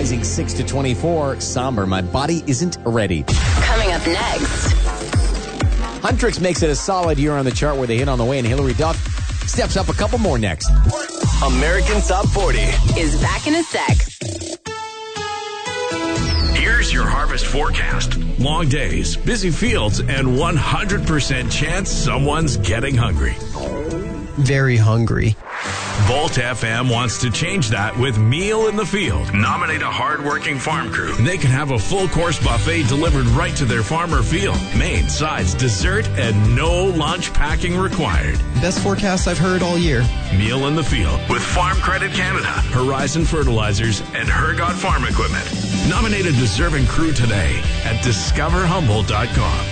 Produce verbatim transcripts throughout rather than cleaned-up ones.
rising six to twenty-four. Somber, my body isn't ready. Coming up next. Huntrix makes it a solid year on the chart with a hit on the way, and Hillary Duff steps up a couple more next. American Top forty is back in a sec. Here's your harvest forecast. Long days, busy fields, and one hundred percent chance someone's getting hungry. Very hungry. Volt F M wants to change that with Meal in the Field. Nominate a hard-working farm crew. They can have a full-course buffet delivered right to their farm or field. Main, sides, dessert, and no lunch packing required. Best forecast I've heard all year. Meal in the Field with Farm Credit Canada, Horizon Fertilizers, and Hergot Farm Equipment. Nominate a deserving crew today at discover humboldt dot com.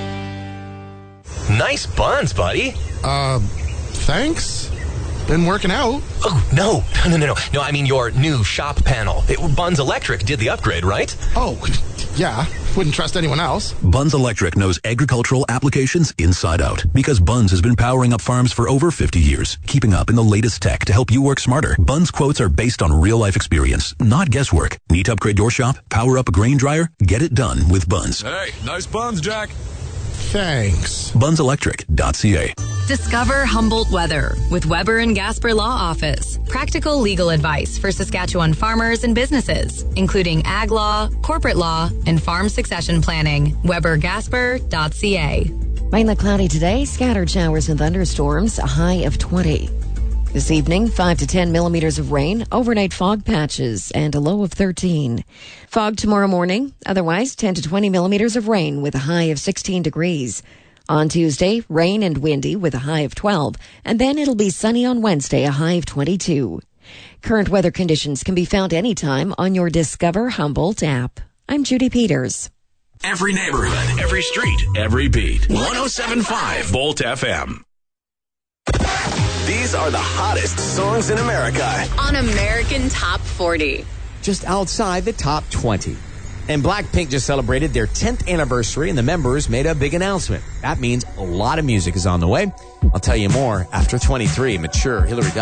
Nice buns, buddy. Uh, thanks. Been working out. Oh, no. No, no, no. No, I mean your new shop panel. It, Buns Electric did the upgrade, right? Oh, yeah. Wouldn't trust anyone else. Buns Electric knows agricultural applications inside out because Buns has been powering up farms for over fifty years, keeping up in the latest tech to help you work smarter. Buns quotes are based on real-life experience, not guesswork. Need to upgrade your shop? Power up a grain dryer? Get it done with Buns. Hey, nice buns, Jack. Thanks. buns electric dot c a. Discover Humboldt Weather with Weber and Gasper Law Office. Practical legal advice for Saskatchewan farmers and businesses, including ag law, corporate law, and farm succession planning. weber gasper dot c a. Mainly cloudy today, scattered showers and thunderstorms, a high of twenty. This evening, five to ten millimeters of rain, overnight fog patches, and a low of thirteen. Fog tomorrow morning, otherwise ten to twenty millimeters of rain with a high of sixteen degrees. On Tuesday, rain and windy with a high of twelve, and then it'll be sunny on Wednesday, a high of twenty-two. Current weather conditions can be found anytime on your Discover Humboldt app. I'm Judy Peters. Every neighborhood, every street, every beat. one oh seven point five Volt F M. These are the hottest songs in America on American Top forty. Just outside the top twenty. And Blackpink just celebrated their tenth anniversary, and the members made a big announcement. That means a lot of music is on the way. I'll tell you more after twenty-three. Mature Hillary Duff.